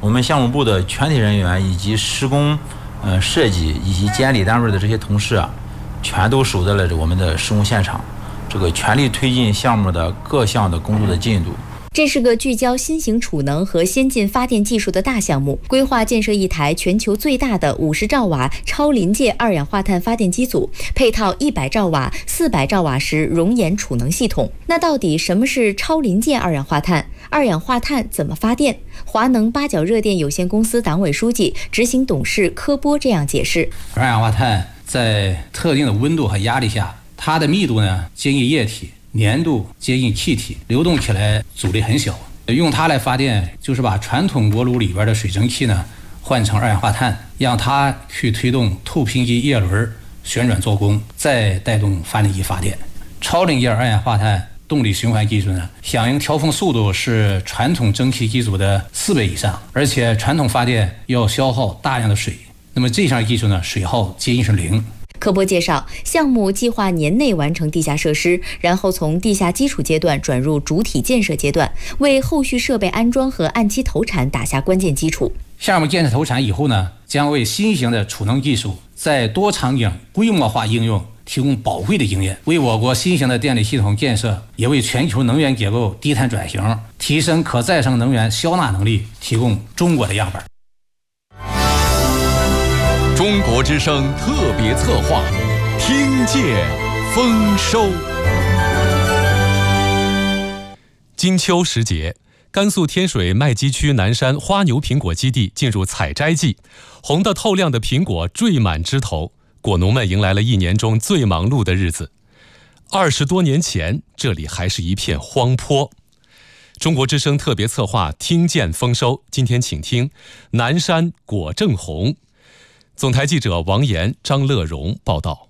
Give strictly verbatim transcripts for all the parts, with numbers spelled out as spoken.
我们项目部的全体人员以及施工、呃设计以及监理单位的这些同事啊，全都守在了我们的施工现场，这个全力推进项目的各项的工作的进度。 这是个聚焦新型储能和先进发电技术的大项目，规划建设一台全球最大的五十兆瓦超临界二氧化碳发电机组，配套一百兆瓦、四百兆瓦时熔岩储能系统。那到底什么是超临界二氧化碳？二氧化碳怎么发电？华能八角热电有限公司党委书记、执行董事柯波这样解释： 二氧化碳在特定的温度和压力下，它的密度呢接近液体，粘度接近气体，流动起来阻力很小。用它来发电，就是把传统锅炉里边的水蒸气呢换成二氧化碳，让它去推动透频机叶轮旋转做功，再带动发电机发电。超临界二氧化碳动力循环技术呢，响应调峰速度是传统蒸汽机组的四倍以上，而且传统发电要消耗大量的水，那么这项技术呢，水耗接近是零。 柯波介绍，项目计划年内完成地下设施，然后从地下基础阶段转入主体建设阶段，为后续设备安装和按期投产打下关键基础。 项目建设投产以后呢，将为新型的储能技术在多场景规模化应用提供宝贵的经验，为我国新型的电力系统建设，也为全球能源结构低碳转型、提升可再生能源消纳能力提供中国的样本。 中国之声特别策划，听见丰收。金秋时节，甘肃天水麦积区南山花牛苹果基地进入采摘季，红得透亮的苹果缀满枝头，果农们迎来了一年中最忙碌的日子。二十多年前，这里还是一片荒坡。中国之声特别策划，听见丰收。今天请听南山果正红。总台记者王岩、张乐荣报道。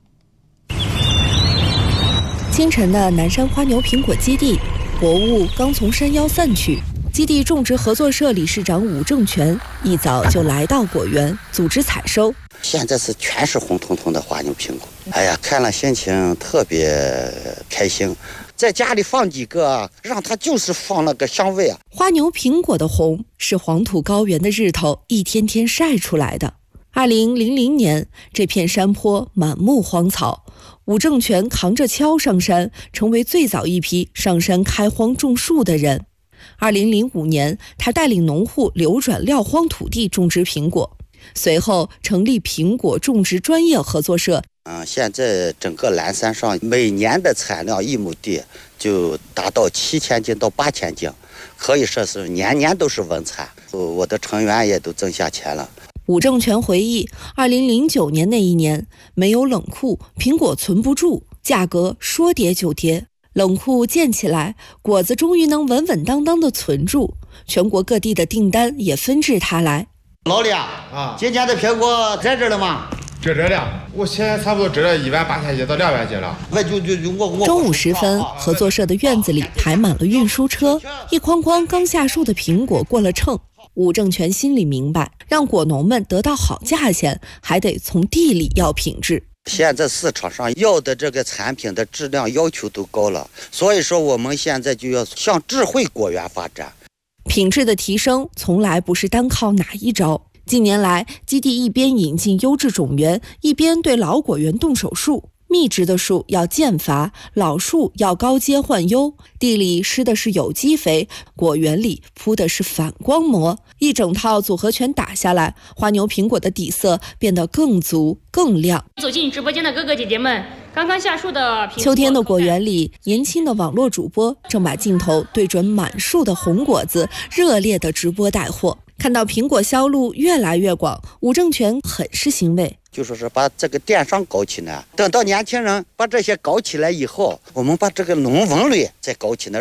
清晨的南山花牛苹果基地，薄雾刚从山腰散去，基地种植合作社理事长武正全一早就来到果园组织采收。 现在是全是红彤彤的花牛苹果，哎呀，看了心情特别开心。在家里放几个，让它就是放那个香味啊。 花牛苹果的红是黄土高原的日头一天天晒出来的。二零零零年，这片山坡满目荒草，武正全扛着锹上山，成为最早一批上山开荒种树的人。二零零五年，他带领农户流转撂荒土地种植苹果，随后成立苹果种植专业合作社。 嗯，现在整个蓝山上每年的产量一亩地就达到七千斤到八千斤，可以说是年年都是稳产。我的成员也都挣下钱了。 武正全回忆，二零零九年那一年，没有冷库，苹果存不住，价格说跌就跌。冷库建起来，果子终于能稳稳当当的存住，全国各地的订单也纷至沓来。 老李啊，啊，今年的苹果摘着了吗？ 摘着了，我现在差不多摘了一万八千斤到两万斤了。 我就就我我。 中午时分，合作社的院子里排满了运输车，一筐筐刚下树的苹果过了秤。武正全心里明白，让果农们得到好价钱，还得从地里要品质。 现在市场上要的这个产品的质量要求都高了，所以说我们现在就要向智慧果园发展。 品质的提升从来不是单靠哪一招。近年来，基地一边引进优质种源，一边对老果园动手术。密植的树要间伐，老树要高阶换优，地里施的是有机肥，果园里铺的是反光膜，一整套组合拳打下来，花牛苹果的底色变得更足更亮。 走进直播间的哥哥姐姐们，刚刚下树的秋天的果园里，年轻的网络主播正把镜头对准满树的红果子，热烈的直播带货。看到苹果销路越来越广，武正全很是欣慰。 就说是把这个电商搞起来，等到年轻人把这些搞起来以后，我们把这个农文类再搞起来。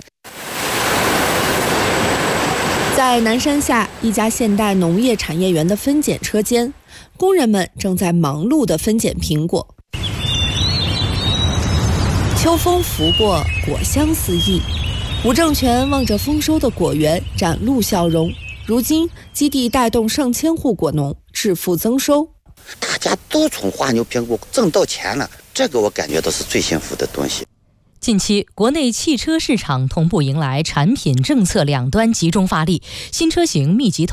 在南山下一家现代农业产业园的分拣车间，工人们正在忙碌地分拣苹果。秋风拂过，果香四溢。武正全望着丰收的果园，展露笑容。如今，基地带动上千户果农致富增收。 大家都从花牛苹果挣到钱了，这个我感觉到是最幸福的东西。 近期，国内汽车市场同步迎来产品政策两端集中发力，新车型密集投